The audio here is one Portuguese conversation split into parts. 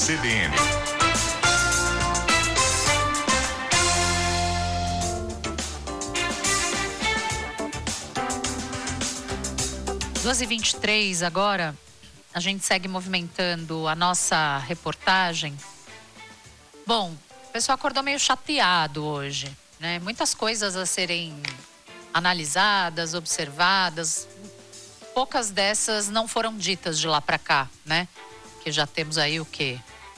CBN. Duas e 23 agora, a gente segue movimentando a nossa reportagem. Bom, o pessoal acordou meio chateado hoje, né? Muitas coisas a serem analisadas, observadas. Poucas dessas não foram ditas de lá para cá, né? Que já temos aí o quê?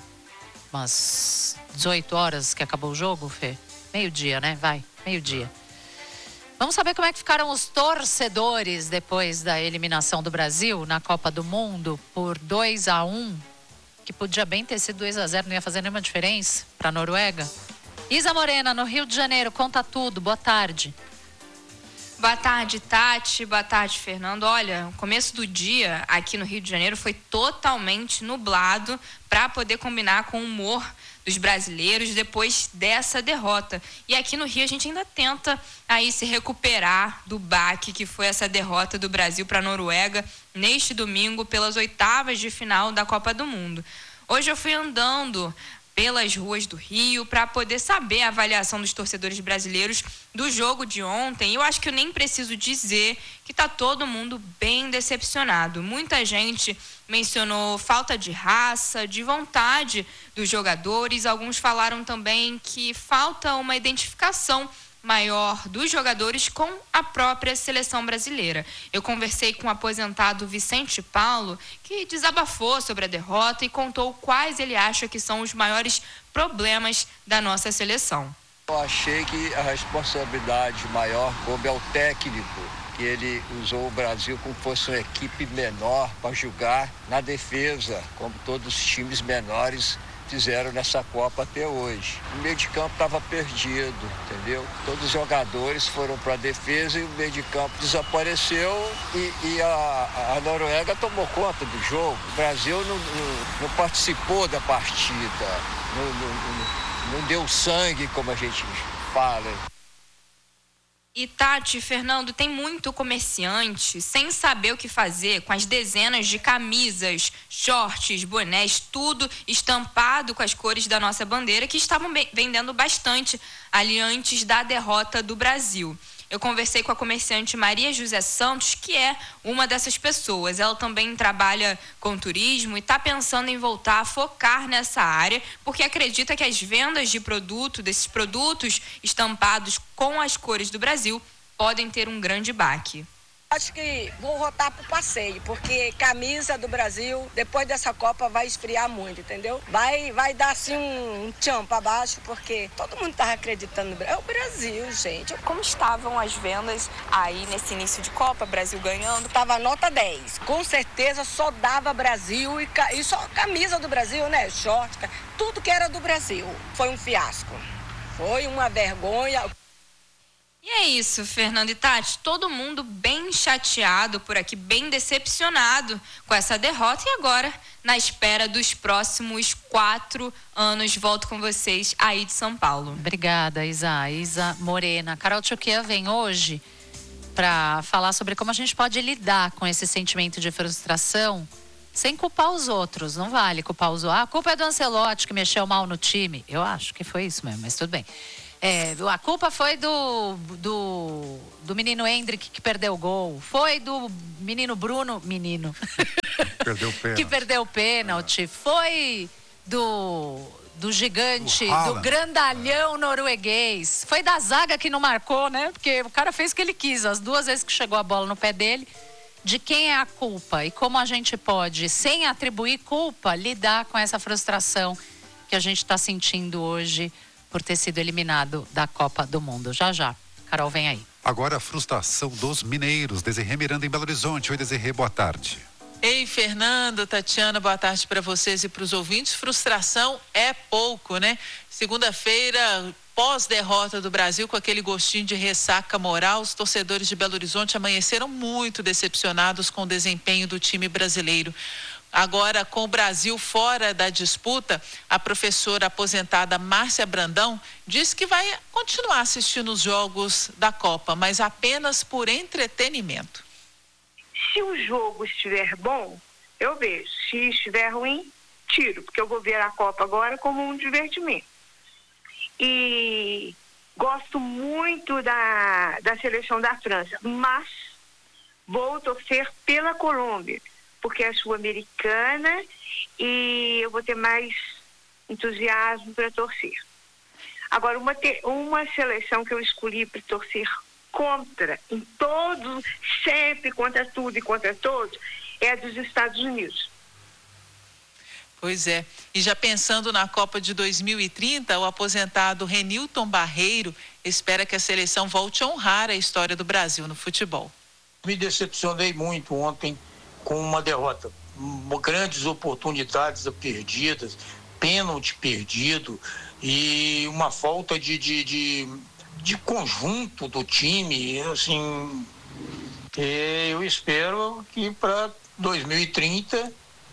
Umas 18 horas que acabou o jogo, Fê? Meio-dia, né? Vai, meio-dia. Vamos saber como é que ficaram os torcedores depois da eliminação do Brasil na Copa do Mundo por 2-1, que podia bem ter sido 2-0, não ia fazer nenhuma diferença para a Noruega. Isa Morena, no Rio de Janeiro, conta tudo. Boa tarde. Boa tarde, Tati. Boa tarde, Fernando. Olha, o começo do dia aqui no Rio de Janeiro foi totalmente nublado para poder combinar com o humor dos brasileiros depois dessa derrota. E aqui no Rio a gente ainda tenta aí se recuperar do baque que foi essa derrota do Brasil para a Noruega neste domingo pelas oitavas de final da Copa do Mundo. Hoje eu fui andando pelas ruas do Rio para poder saber a avaliação dos torcedores brasileiros do jogo de ontem. E eu acho que eu nem preciso dizer que está todo mundo bem decepcionado. Muita gente mencionou falta de raça, de vontade dos jogadores. Alguns falaram também que falta uma identificação maior dos jogadores com a própria seleção brasileira. Eu conversei com o aposentado Vicente Paulo, que desabafou sobre a derrota e contou quais ele acha que são os maiores problemas da nossa seleção. Eu achei que a responsabilidade maior coube ao técnico, que ele usou o Brasil como fosse uma equipe menor para jogar na defesa, como todos os times menores fizeram nessa Copa até hoje. O meio de campo estava perdido, entendeu? Todos os jogadores foram para a defesa e o meio de campo desapareceu e a Noruega tomou conta do jogo. O Brasil não participou da partida, não deu sangue, como a gente fala. E Tati, Fernando, tem muito comerciante sem saber o que fazer com as dezenas de camisas, shorts, bonés, tudo estampado com as cores da nossa bandeira que estavam vendendo bastante ali antes da derrota do Brasil. Eu conversei com a comerciante Maria José Santos, que é uma dessas pessoas. Ela também trabalha com turismo e está pensando em voltar a focar nessa área, porque acredita que as vendas de desses produtos estampados com as cores do Brasil, podem ter um grande baque. Acho que vou voltar pro passeio, porque camisa do Brasil, depois dessa Copa, vai esfriar muito, entendeu? Vai dar assim um tcham pra baixo, porque todo mundo tava acreditando no Brasil. É o Brasil, gente. Como estavam as vendas aí nesse início de Copa, Brasil ganhando? Tava nota 10. Com certeza só dava Brasil e só camisa do Brasil, né? Short, tudo que era do Brasil. Foi um fiasco. Foi uma vergonha. E é isso, Fernando e Tati, todo mundo bem chateado por aqui, bem decepcionado com essa derrota e agora na espera dos próximos 4 anos. Volto com vocês aí de São Paulo. Obrigada, Isa Morena. Carol Tchoquia vem hoje para falar sobre como a gente pode lidar com esse sentimento de frustração sem culpar os outros. Não vale culpar os outros. A culpa é do Ancelotti que mexeu mal no time. Eu acho que foi isso mesmo, mas tudo bem. A culpa foi do menino Hendrick que perdeu o gol. Foi do menino Bruno. Perdeu o pênalti. Que perdeu o pênalti. Foi do gigante, do grandalhão norueguês. Foi da zaga que não marcou, né? Porque o cara fez o que ele quis. As 2 vezes que chegou a bola no pé dele. De quem é a culpa? E como a gente pode, sem atribuir culpa, lidar com essa frustração que a gente está sentindo hoje por ter sido eliminado da Copa do Mundo. Já. Carol, vem aí. Agora a frustração dos mineiros. Desirê Miranda em Belo Horizonte. Oi, Desirê, boa tarde. Ei, Fernando, Tatiana, boa tarde para vocês e para os ouvintes. Frustração é pouco, né? Segunda-feira, pós-derrota do Brasil, com aquele gostinho de ressaca moral, os torcedores de Belo Horizonte amanheceram muito decepcionados com o desempenho do time brasileiro. Agora, com o Brasil fora da disputa, a professora aposentada Márcia Brandão diz que vai continuar assistindo os jogos da Copa, mas apenas por Se o jogo estiver bom, eu vejo. Se estiver ruim, tiro, porque eu vou ver a Copa agora como um divertimento. E gosto muito da seleção da França, mas vou torcer pela Colômbia, porque é sul-americana e eu vou ter mais entusiasmo para torcer. Agora, uma seleção que eu escolhi para torcer contra, em todos, sempre contra tudo e contra todos, é a dos Estados Unidos. Pois é. E já pensando na Copa de 2030, o aposentado Renilton Barreiro espera que a seleção volte a honrar a história do Brasil no futebol. Me decepcionei muito ontem com uma derrota. Grandes oportunidades perdidas, pênalti perdido e uma falta de conjunto do time. Assim, eu espero que para 2030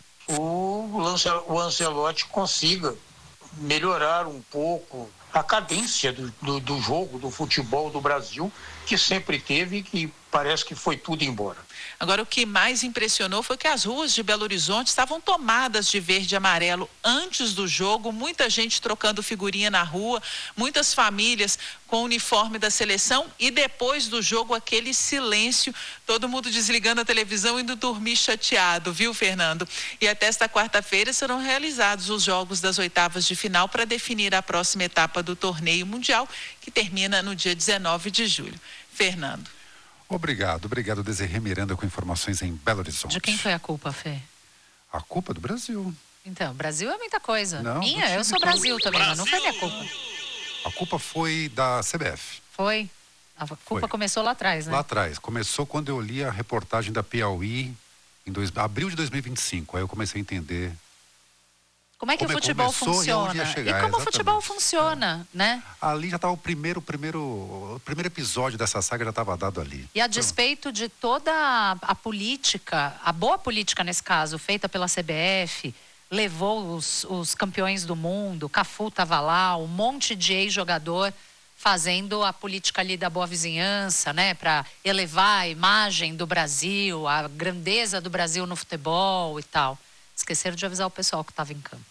o Ancelotti consiga melhorar um pouco a cadência do jogo, do futebol do Brasil, que sempre teve e que parece que foi tudo embora. Agora, o que mais impressionou foi que as ruas de Belo Horizonte estavam tomadas de verde e amarelo antes do jogo, muita gente trocando figurinha na rua, muitas famílias com o uniforme da seleção e depois do jogo aquele silêncio, todo mundo desligando a televisão e indo dormir chateado, viu, Fernando? E até esta quarta-feira serão realizados os jogos das oitavas de final para definir a próxima etapa do torneio mundial, que termina no dia 19 de julho. Fernando. Obrigado, Desirê Miranda com informações em Belo Horizonte. De quem foi a culpa, Fê? A culpa do Brasil. Então, Brasil é muita coisa. Não, minha, eu sou Brasil também, mas não foi minha culpa. A culpa foi da CBF. Foi? A culpa começou lá atrás, né? Lá atrás. Começou quando eu li a reportagem da Piauí em abril de 2025. Aí eu comecei a entender como é que o futebol funciona e como o futebol funciona, né? Ali já estava o primeiro episódio dessa saga já estava dado ali. E a despeito de toda a política, a boa política nesse caso, feita pela CBF, levou os campeões do mundo, Cafu estava lá, um monte de ex-jogador fazendo a política ali da boa vizinhança, né? Para elevar a imagem do Brasil, a grandeza do Brasil no futebol e tal. Esqueceram de avisar o pessoal que estava em campo.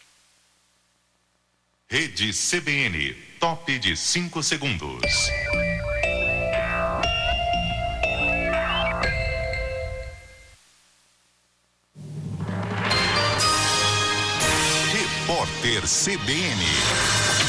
Rede CBN, top de 5 segundos. Repórter CBN.